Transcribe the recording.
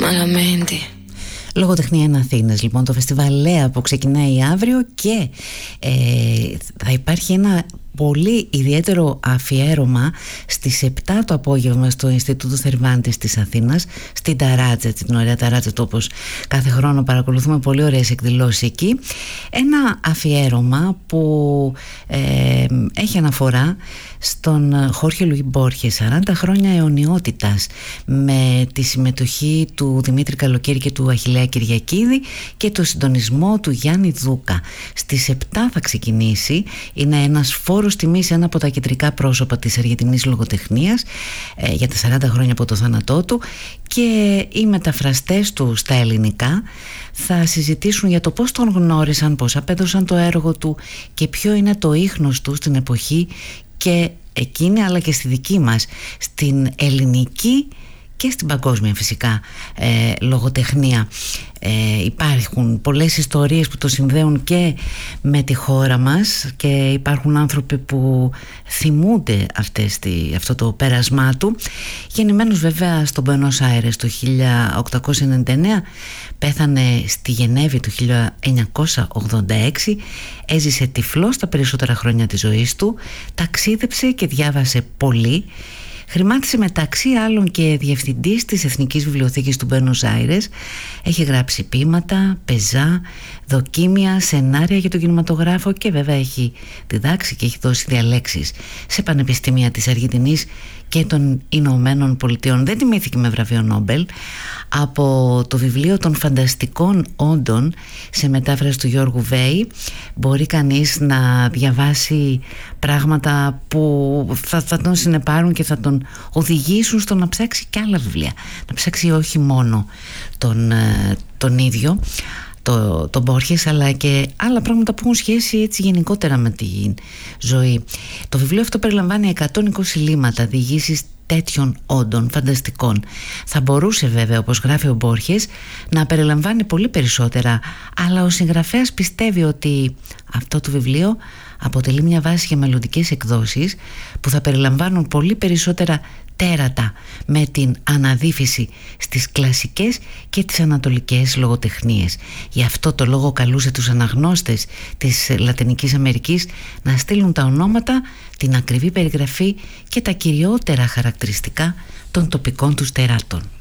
Malamente. Λογοτεχνία εν Αθήνας, λοιπόν, το φεστιβάλ Λέα που ξεκινάει αύριο και θα υπάρχει ένα πολύ ιδιαίτερο αφιέρωμα στις 7 το απόγευμα στο Ινστιτούτο Θερβάντης της Αθήνας, στην Ταράτζα, την ωραία Ταράτζα του, όπως κάθε χρόνο παρακολουθούμε πολύ ωραίες εκδηλώσεις εκεί. Ένα αφιέρωμα που έχει αναφορά στον Χόρχε Λουί Μπόρχε, 40 χρόνια αιωνιότητας, με τη συμμετοχή του Δημήτρη Καλοκαίρη και του Αχιλλέα Κυριακίδη και το συντονισμό του Γιάννη Δούκα. Στις 7 θα ξεκινήσει, είναι ένας φόρος τιμής, ένα από τα κεντρικά πρόσωπα της αργεντινής λογοτεχνίας για τα 40 χρόνια από το θάνατό του, και οι μεταφραστές του στα ελληνικά θα συζητήσουν για το πώς τον γνώρισαν, πώς απέδωσαν το έργο του και ποιο είναι το ίχνος του στην εποχή και εκείνη, αλλά και στη δική μας, στην ελληνική και στην παγκόσμια φυσικά λογοτεχνία. Υπάρχουν πολλές ιστορίες που το συνδέουν και με τη χώρα μας και υπάρχουν άνθρωποι που θυμούνται αυτό το πέρασμά του. Γεννημένος βέβαια στον Μπουένος Άιρες το 1899, πέθανε στη Γενέβη το 1986, έζησε τυφλός τα περισσότερα χρόνια της ζωής του, ταξίδεψε και διάβασε πολύ. Χρημάτισε μεταξύ άλλων και διευθυντής της Εθνικής Βιβλιοθήκης του Μπουένος Άιρες. Έχει γράψει ποίηματα, πεζά, δοκίμια, σενάρια για τον κινηματογράφο και βέβαια έχει διδάξει και έχει δώσει διαλέξεις σε πανεπιστήμια της Αργεντινής και των Ηνωμένων Πολιτειών. Δεν τιμήθηκε με βραβείο Νόμπελ. Από το βιβλίο των φανταστικών όντων, σε μετάφραση του Γιώργου Βέη, μπορεί κανείς να διαβάσει πράγματα που θα τον συνεπάρουν και θα τον οδηγήσουν στο να ψάξει και άλλα βιβλία, να ψάξει όχι μόνο τον ίδιο τον Μπόρχες, αλλά και άλλα πράγματα που έχουν σχέση έτσι γενικότερα με τη ζωή. Το βιβλίο αυτό περιλαμβάνει 120 λίμματα, διηγήσεις τέτοιων όντων φανταστικών. Θα μπορούσε βέβαια, όπως γράφει ο Μπόρχες, να περιλαμβάνει πολύ περισσότερα, αλλά ο συγγραφέας πιστεύει ότι αυτό το βιβλίο αποτελεί μια βάση για μελλοντικές εκδόσεις που θα περιλαμβάνουν πολύ περισσότερα τέρατα με την αναδύφιση στις κλασικές και τις ανατολικές λογοτεχνίες. Γι' αυτό το λόγο καλούσε τους αναγνώστες της Λατινικής Αμερικής να στείλουν τα ονόματα, την ακριβή περιγραφή και τα κυριότερα χαρακτηριστικά των τοπικών τους τεράτων.